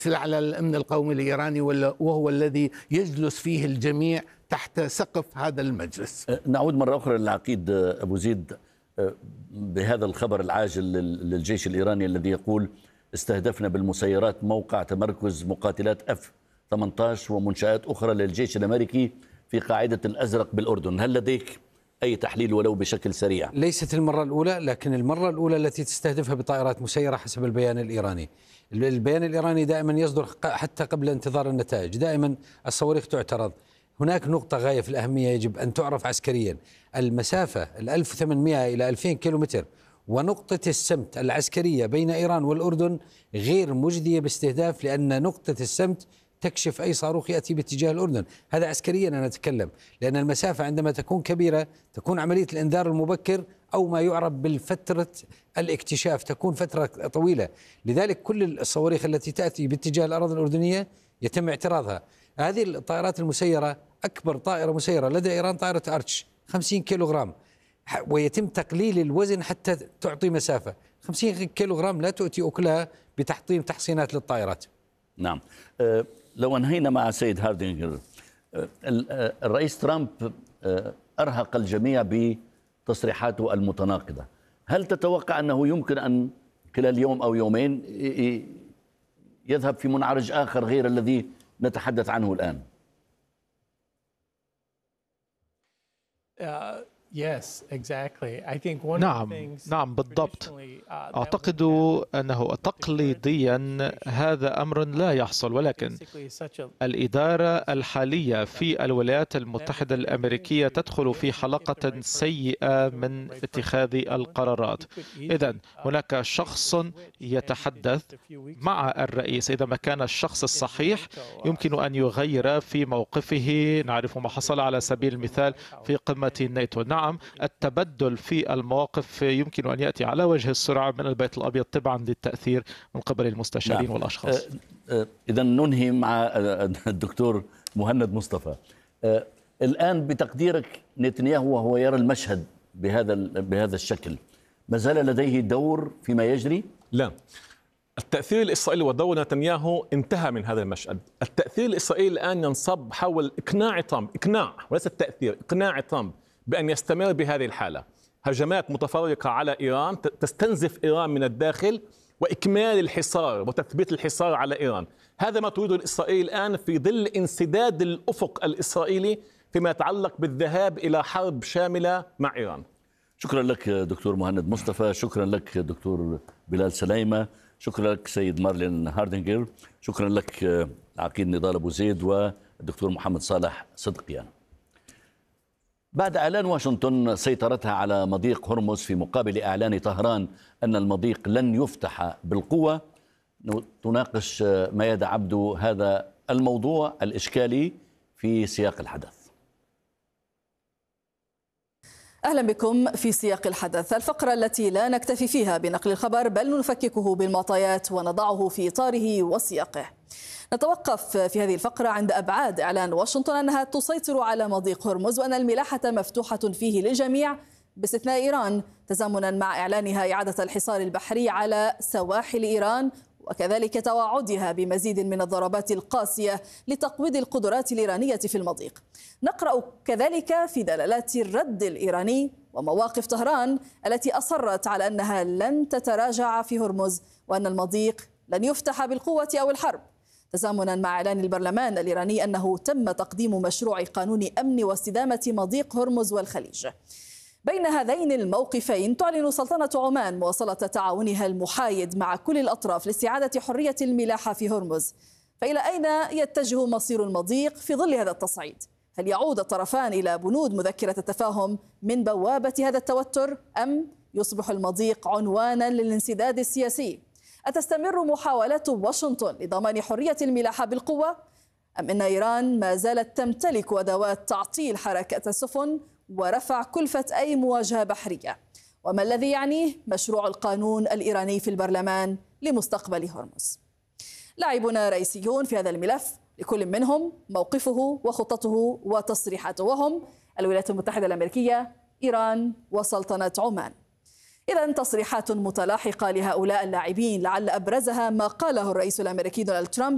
على الأمن القومي الإيراني، وهو الذي يجلس فيه الجميع تحت سقف هذا المجلس. نعود مرة أخرى للعقيد أبو زيد بهذا الخبر العاجل للجيش الإيراني الذي يقول استهدفنا بالمسيرات موقع تمركز مقاتلات F-18 ومنشآت أخرى للجيش الأمريكي في قاعدة الأزرق بالأردن. هل لديك أي تحليل ولو بشكل سريع؟ ليست المرة الأولى، لكن المرة الأولى التي تستهدفها بطائرات مسيرة حسب البيان الإيراني. البيان الإيراني دائما يصدر حتى قبل انتظار النتائج، دائما الصواريخ تعترض. هناك نقطة غاية في الأهمية يجب أن تعرف عسكريا: المسافة 1800 إلى 2000 كيلومتر ونقطة السمت العسكرية بين إيران والأردن غير مجدية باستهداف، لأن نقطة السمت تكشف أي صاروخ يأتي باتجاه الأردن. هذا عسكريا أنا أتكلم، لأن المسافة عندما تكون كبيرة تكون عملية الإنذار المبكر أو ما يعرف بالفترة الاكتشاف تكون فترة طويلة. لذلك كل الصواريخ التي تأتي باتجاه الأراضي الأردنية يتم اعتراضها. هذه الطائرات المسيرة أكبر طائرة مسيرة لدى إيران طائرة أرتش 50 كيلوغرام، ويتم تقليل الوزن حتى تعطي مسافة. 50 كيلوغرام لا تؤتي أكلها بتحطيم تحصينات للطائرات. نعم. لو انهينا مع سيد هاردينجر، الرئيس ترامب أرهق الجميع بتصريحاته المتناقضة. هل تتوقع أنه يمكن أن خلال يوم أو يومين يذهب في منعرج آخر غير الذي نتحدث عنه الآن؟ نعم بالضبط. أعتقد أنه تقليديا هذا أمر لا يحصل، ولكن الإدارة الحالية في الولايات المتحدة الأمريكية تدخل في حلقة سيئة من اتخاذ القرارات. إذن هناك شخص يتحدث مع الرئيس، إذا ما كان الشخص الصحيح يمكن أن يغير في موقفه. نعرف ما حصل على سبيل المثال في قمة الناتو. نعم، التبدل في المواقف يمكن أن يأتي على وجه السرعة من البيت الأبيض تبعا للتأثير من قبل المستشارين والأشخاص. إذا ننهي مع الدكتور مهند مصطفى. الآن بتقديرك نتنياهو وهو يرى المشهد بهذا الشكل، ما زال لديه دور فيما يجري؟ لا، التأثير الإسرائيلي ودور نتنياهو انتهى من هذا المشهد. التأثير الإسرائيلي الآن ينصب حول إقناع ترامب، إقناع وليس التأثير، إقناع ترامب بأن يستمر بهذه الحالة. هجمات متفرقة على إيران تستنزف إيران من الداخل، وإكمال الحصار وتثبيت الحصار على إيران. هذا ما تريده الإسرائيلي الآن في ظل انسداد الأفق الإسرائيلي فيما يتعلق بالذهاب إلى حرب شاملة مع إيران. شكرا لك دكتور مهند مصطفى، شكرا لك دكتور بلال سليمة، شكرا لك سيد مارلين هاردينجر، شكرا لك العقيد نضال أبو زيد والدكتور محمد صالح صدقيان. بعد إعلان واشنطن سيطرتها على مضيق هرمز في مقابل إعلان طهران أن المضيق لن يفتح بالقوة، تناقش ميادة عبدو هذا الموضوع الإشكالي في سياق الحدث. أهلا بكم في سياق الحدث، الفقرة التي لا نكتفي فيها بنقل الخبر بل نفككه بالمعطيات ونضعه في إطاره وسياقه. نتوقف في هذه الفقرة عند أبعاد إعلان واشنطن أنها تسيطر على مضيق هرمز وأن الملاحة مفتوحة فيه للجميع باستثناء إيران، تزامنا مع إعلانها إعادة الحصار البحري على سواحل إيران، وكذلك توعدها بمزيد من الضربات القاسية لتقويض القدرات الإيرانية في المضيق. نقرأ كذلك في دلالات الرد الإيراني ومواقف طهران التي أصرت على أنها لن تتراجع في هرمز وأن المضيق لن يفتح بالقوة أو الحرب، تزامنا مع إعلان البرلمان الإيراني أنه تم تقديم مشروع قانون أمن واستدامة مضيق هرمز والخليج. بين هذين الموقفين تعلن سلطنة عمان مواصلة تعاونها المحايد مع كل الأطراف لاستعادة حرية الملاحة في هرمز. فإلى أين يتجه مصير المضيق في ظل هذا التصعيد؟ هل يعود الطرفان إلى بنود مذكرة التفاهم من بوابة هذا التوتر، أم يصبح المضيق عنوانا للانسداد السياسي؟ أتستمر محاولات واشنطن لضمان حرية الملاحة بالقوة، أم أن إيران ما زالت تمتلك أدوات تعطيل حركة السفن ورفع كلفة أي مواجهة بحرية؟ وما الذي يعنيه مشروع القانون الإيراني في البرلمان لمستقبل هرمز؟ لاعبون رئيسيون في هذا الملف، لكل منهم موقفه وخطته وتصريحاته، وهم الولايات المتحدة الأمريكية، إيران وسلطنة عمان. إذن تصريحات متلاحقة لهؤلاء اللاعبين، لعل أبرزها ما قاله الرئيس الأمريكي دونالد ترامب